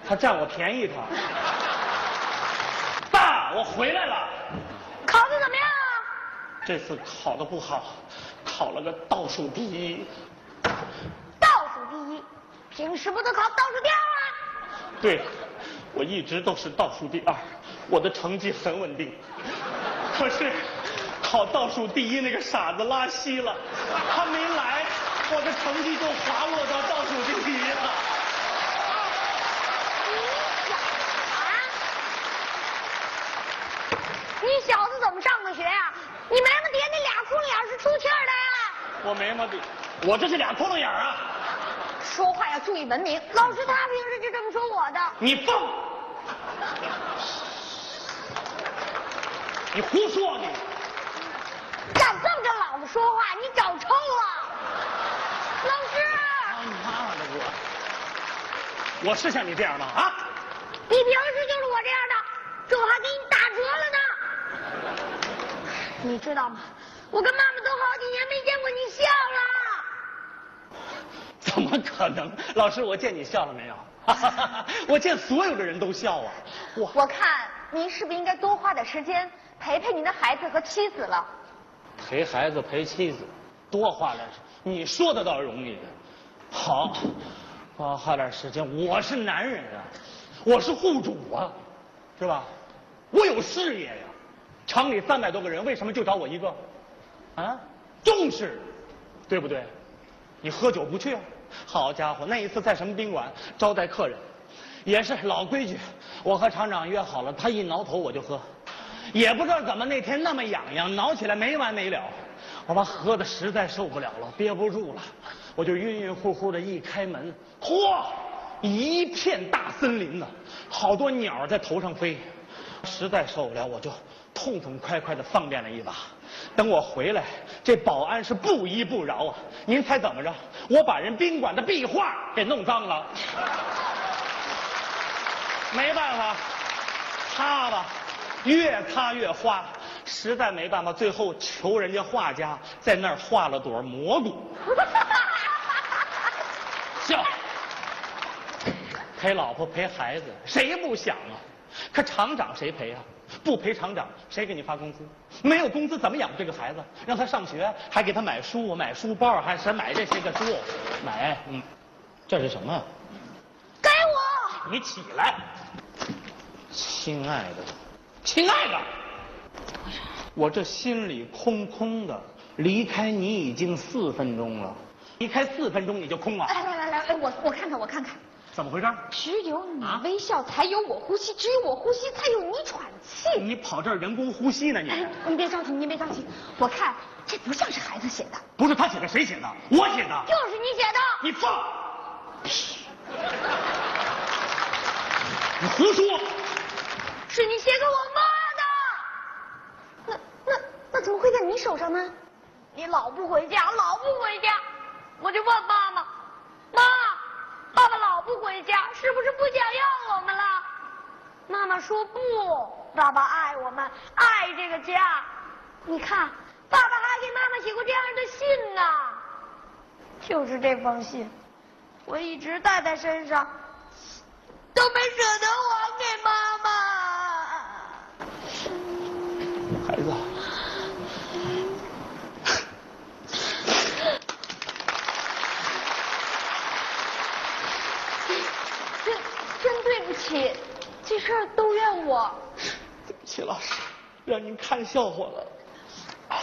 他占我便宜他。爸，我回来了。 考的怎么样啊？ 这次考的不好，考了个倒数第一。 倒数第一，平时不都考倒数第二吗？ 对，我一直都是倒数第二，我的成绩很稳定。可是考倒数第一那个傻子拉稀了，他没来，我的成绩就滑落到倒数第一了。 你小子怎么上的学啊？你眉毛底下那俩窟窿眼是出气儿的呀？ 我眉毛底，我这是俩窟窿眼啊！ 说话要注意文明，老师他平时就这么说我的。 你疯！你胡说你！ 敢这么跟老子说话，你找抽了！老师， 你妈的我是像你这样吗？啊！ 你平时就是我这样的，这我还给你打折了呢。你知道吗？我跟妈妈都好几年没见过你笑了。 怎么可能？老师，我见你笑了没有？我见所有的人都笑啊！ 我看您是不是应该多花点时间陪陪您的孩子和妻子了？ 陪孩子陪妻子，多花点时间，你说的倒容易。好，多花点时间。我是男人啊，我是户主啊，是吧？我有事业呀。厂里300多个人，为什么就找我一个？啊，重视，对不对？你喝酒不去啊？好家伙，那一次在什么宾馆招待客人，也是老规矩，我和厂长约好了，他一挠头我就喝，也不知道怎么那天那么痒痒，挠起来没完没了，我把喝的实在受不了了，憋不住了，我就晕晕乎乎的一开门，嚯，一片大森林呢，好多鸟在头上飞，实在受不了，我就痛痛快快的放便了一把。等我回来，这保安是不依不饶啊！您猜怎么着？我把人宾馆的壁画给弄脏了。没办法，擦吧，越擦越花，实在没办法，最后求人家画家在那儿画了朵蘑菇。笑，陪老婆陪孩子，谁不想啊？可厂长谁陪啊？不陪厂长，谁给你发工资？没有工资怎么养这个孩子？让他上学，还给他买书、买书包，还是买这些个书，买，这是什么？ 给我！ 你起来，亲爱的，亲爱的，我这心里空空的，离开你已经4分钟了，离开4分钟你就空了。 来，我看看，我看看。 怎么回事？ 只有你微笑，才有我呼吸；只有我呼吸，才有你喘气。 你跑这儿人工呼吸呢？你您别着急，您别着急。我看这不像是孩子写的。 不是他写的，谁写的？我写的。 就是你写的。 你放屁！你胡说！ 是你写给我妈的。那怎么会在你手上呢？你老不回家，老不回家，我就问妈妈，妈。爸爸老不回家，是不是不想要我们了？妈妈说不，爸爸爱我们，爱这个家。你看，爸爸还给妈妈写过这样的信呢。就是这封信，我一直带在身上，都没舍得还给妈妈。 孩子。 真对不起，这事儿都怨我。 对不起，老师，让您看笑话了。